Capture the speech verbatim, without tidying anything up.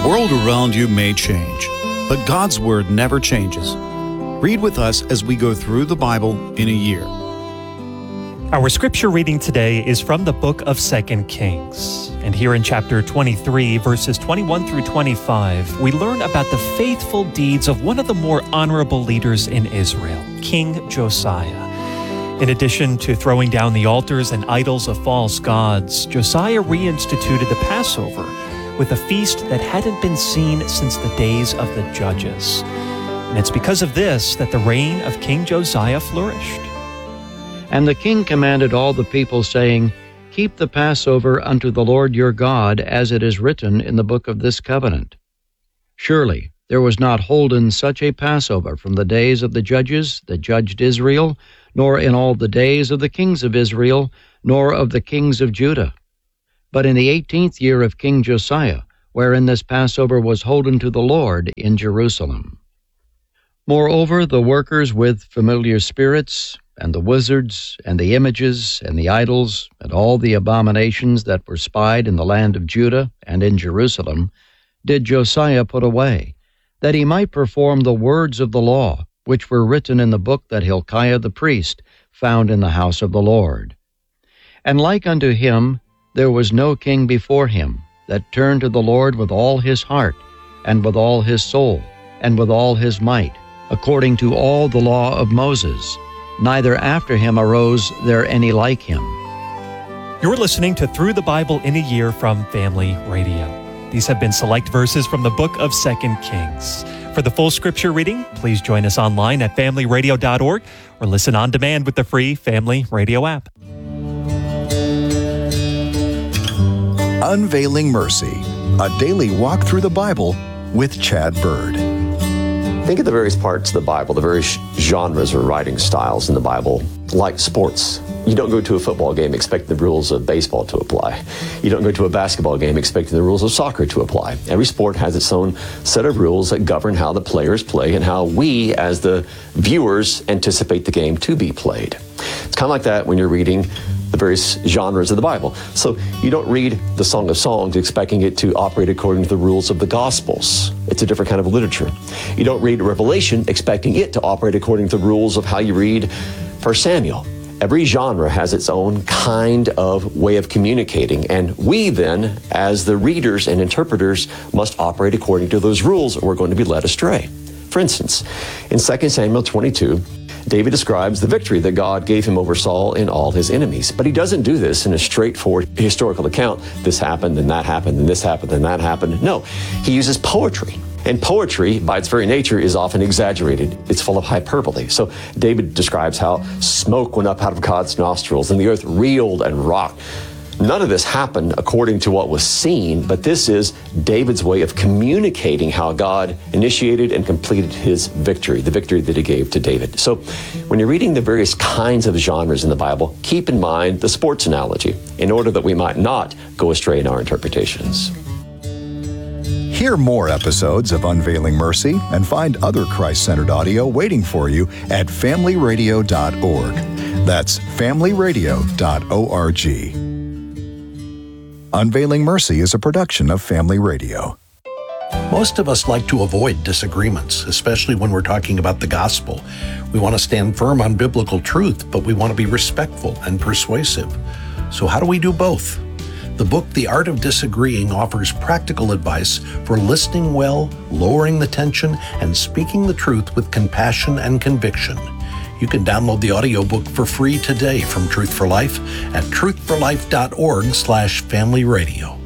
The world around you may change, but God's Word never changes. Read with us as we go through the Bible in a year. Our scripture reading today is from the book of Second Kings. And here in chapter twenty-three, verses twenty-one through twenty-five, we learn about the faithful deeds of one of the more honorable leaders in Israel, King Josiah. In addition to throwing down the altars and idols of false gods, Josiah reinstituted the Passover with a feast that hadn't been seen since the days of the judges. And it's because of this that the reign of King Josiah flourished. And the king commanded all the people, saying, Keep the Passover unto the Lord your God, as it is written in the book of this covenant. Surely there was not holden such a Passover from the days of the judges that judged Israel, nor in all the days of the kings of Israel, nor of the kings of Judah. But in the eighteenth year of King Josiah, wherein this Passover was holden to the Lord in Jerusalem. Moreover, the workers with familiar spirits, and the wizards, and the images, and the idols, and all the abominations that were spied in the land of Judah and in Jerusalem, did Josiah put away, that he might perform the words of the law, which were written in the book that Hilkiah the priest found in the house of the Lord. And like unto him, there was no king before him, that turned to the Lord with all his heart, and with all his soul, and with all his might, according to all the law of Moses. Neither after him arose there any like him. You're listening to Through the Bible in a Year from Family Radio. These have been select verses from the book of Second Kings. For the full scripture reading, please join us online at family radio dot org or listen on demand with the free Family Radio app. Unveiling Mercy, a daily walk through the Bible with Chad Bird. Think of the various parts of the Bible, the various genres or writing styles in the Bible, like sports. You don't go to a football game expecting the rules of baseball to apply. You don't go to a basketball game expecting the rules of soccer to apply. Every sport has its own set of rules that govern how the players play and how we, as the viewers, anticipate the game to be played. It's kind of like that when you're reading the various genres of the Bible. So you don't read the Song of Songs expecting it to operate according to the rules of the Gospels. It's a different kind of literature. You don't read Revelation expecting it to operate according to the rules of how you read First Samuel. Every genre has its own kind of way of communicating, and we then, as the readers and interpreters, must operate according to those rules or we're going to be led astray. For instance, in Second Samuel twenty-two, David describes the victory that God gave him over Saul and all his enemies. But he doesn't do this in a straightforward historical account. This happened, and that happened, and this happened, and that happened. No, he uses poetry. And poetry, by its very nature, is often exaggerated. It's full of hyperbole. So David describes how smoke went up out of God's nostrils, and the earth reeled and rocked. None of this happened according to what was seen, but this is David's way of communicating how God initiated and completed his victory, the victory that he gave to David. So when you're reading the various kinds of genres in the Bible, keep in mind the sports analogy in order that we might not go astray in our interpretations. Hear more episodes of Unveiling Mercy and find other Christ-centered audio waiting for you at family radio dot org. That's family radio dot org. Unveiling Mercy is a production of Family Radio. Most of us like to avoid disagreements, especially when we're talking about the gospel. We want to stand firm on biblical truth, but we want to be respectful and persuasive. So how do we do both? The book, The Art of Disagreeing, offers practical advice for listening well, lowering the tension, and speaking the truth with compassion and conviction. You can download the audiobook for free today from Truth for Life at truth for life dot org slash family radio.